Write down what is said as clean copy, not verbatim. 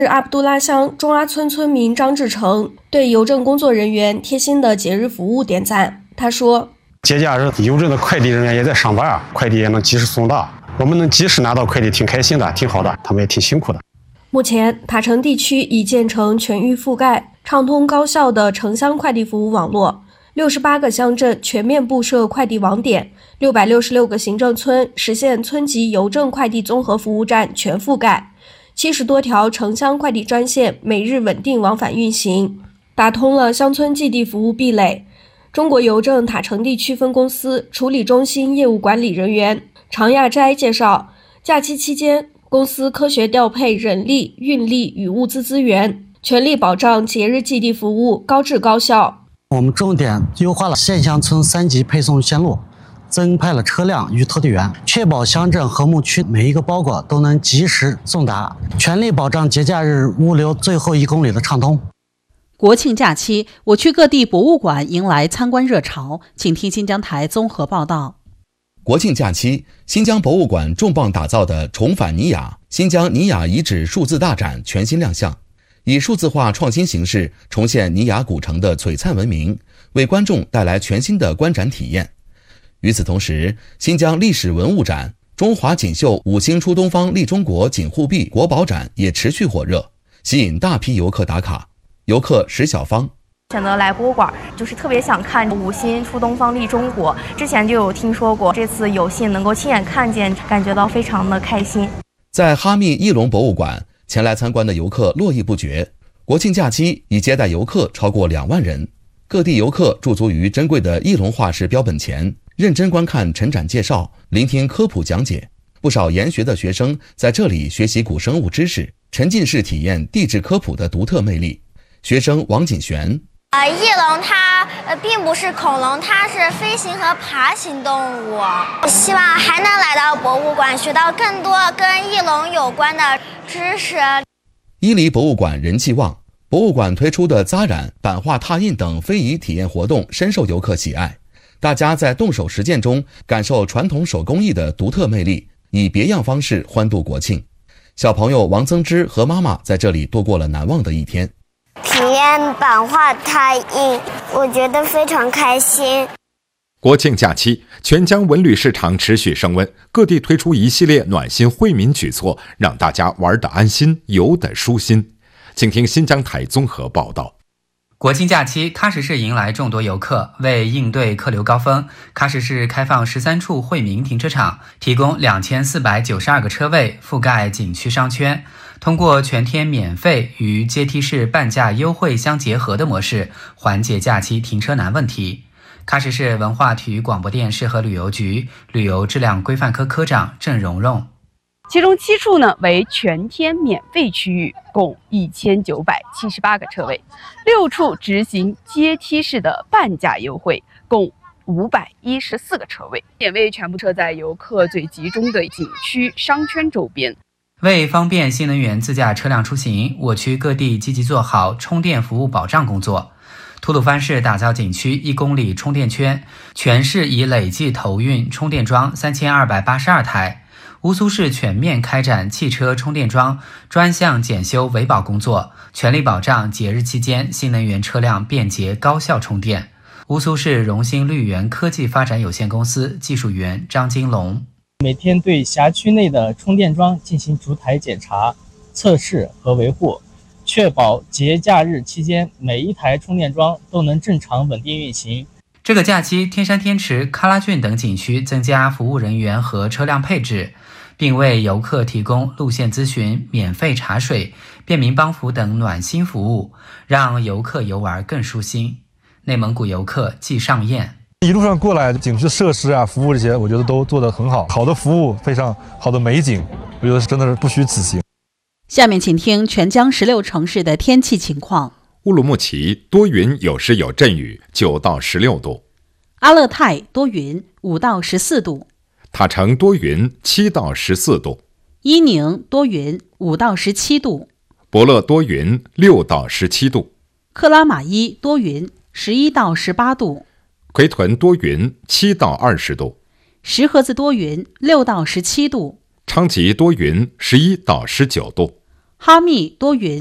阿卜杜拉乡中阿村村民张志成对邮政工作人员贴心的节日服务点赞。他说：“ 节假日，邮政的快递人员也在上班啊，快递也能及时送达，我们能及时拿到快递，挺开心的，挺好的，他们也挺辛苦的。” 目前，塔城地区已建成全域覆盖、畅通高效的城乡快递服务网络，68个乡镇全面布设快递网点，666个行政村实现村级邮政快递综合服务站全覆盖，70多条城乡快递专线每日稳定往返运行，打通了乡村寄递服务壁垒。中国邮政塔城地区分公司处理中心业务管理人员常亚斋介绍，假期期间，公司科学调配人力、运力与物资资源，全力保障节日寄递服务高质高效。 我们重点优化了县乡村3级配送线路，增派了车辆与特递员，确保乡镇和睦区每一个包裹都能及时送达，全力保障节假日物流最后1公里的畅通。 国庆假期，我区各地博物馆迎来参观热潮，请听新疆台综合报道。 国庆假期，新疆博物馆重磅打造的重返尼雅新疆尼雅遗址数字大展全新亮相，以数字化创新形式重现尼雅古城的璀璨文明，为观众带来全新的观展体验。与此同时，新疆历史文物展、中华锦绣5星出东方利中国锦护壁国宝展也持续火热，吸引大批游客打卡。游客石小芳选择来博物馆，就是特别想看5星出东方利中国，之前就有听说过，这次有幸能够亲眼看见，感觉到非常的开心。 在哈密翼龙博物馆，前来参观的游客络绎不绝，国庆假期已接待游客超过2万人。各地游客驻足于珍贵的翼龙化石标本前，认真观看陈展介绍，聆听科普讲解。不少研学的学生在这里学习古生物知识，沉浸式体验地质科普的独特魅力。学生王锦璇， 翼龙它并不是恐龙，它是飞行和爬行动物。希望还能来到博物馆，学到更多跟翼龙有关的知识。 伊犁博物馆人气旺，博物馆推出的扎染、版画拓印等非遗体验活动深受游客喜爱。大家在动手实践中感受传统手工艺的独特魅力，以别样方式欢度国庆。小朋友王增之和妈妈在这里度过了难忘的一天。 体验版画拓印，我觉得非常开心。 国庆假期，全疆文旅市场持续升温，各地推出一系列暖心惠民举措，让大家玩得安心，游得舒心。请听新疆台综合报道。 国庆假期，喀什市迎来众多游客。为应对客流高峰，喀什市开放13处惠民停车场，提供2492个车位，覆盖景区商圈。通过全天免费与阶梯式半价优惠相结合的模式，缓解假期停车难问题。喀什市文化体育广播电视和旅游局旅游质量规范科科长郑蓉蓉， 其中7处为全天免费区域，共1978个车位；6处执行阶梯式的半价优惠，共514个车位，点位全部设在游客最集中的景区商圈周边。 为方便新能源自驾车辆出行，我区各地积极做好充电服务保障工作。吐鲁番市打造景区1公里充电圈，全市已累计投运充电桩3282台。乌苏市全面开展汽车充电桩专项检修维保工作，全力保障节日期间新能源车辆便捷高效充电。乌苏市荣兴绿源科技发展有限公司技术员张金龙， 每天对辖区内的充电桩进行逐台检查、测试和维护，确保节假日期间每一台充电桩都能正常稳定运行。 这个假期，天山天池、喀拉峻等景区增加服务人员和车辆配置，并为游客提供路线咨询、免费茶水、便民帮扶等暖心服务，让游客游玩更舒心。内蒙古游客季尚燕， 一路上过来，景区设施啊、服务这些，我觉得都做得很好，好的服务配上好的美景，我觉得真的是不虚此行。 下面请听全疆16城市的天气情况。 乌鲁木齐多云有时有阵雨，9到16度； 阿勒泰多云，5到14度； 塔城多云，7到14度； 伊宁多云，5到17度； 博乐多云，6到17度； 克拉玛依多云，11到18度； 奎屯多云，7到20度； 石河子多云，6到17度； 昌吉多云，11到19度； 哈密多云。